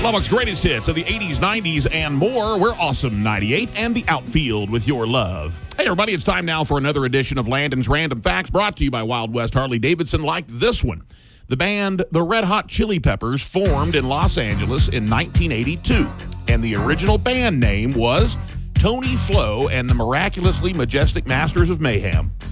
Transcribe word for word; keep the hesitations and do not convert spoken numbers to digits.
Lubbock's greatest hits of the eighties, nineties, and more. We're Awesome ninety-eight and the outfield with your love. Hey, everybody, it's time now for another edition of Landon's Random Facts, brought to you by Wild West Harley-Davidson, like this one. The band The Red Hot Chili Peppers formed in Los Angeles in nineteen eighty-two, and the original band name was Tony Flo and the Miraculously Majestic Masters of Mayhem.